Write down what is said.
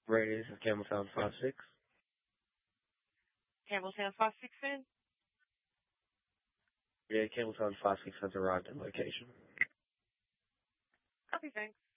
Radius of Campbelltown 5-6. Campbelltown 5-6 Yeah, Campbelltown 5-6 has arrived at location. Copy, thanks.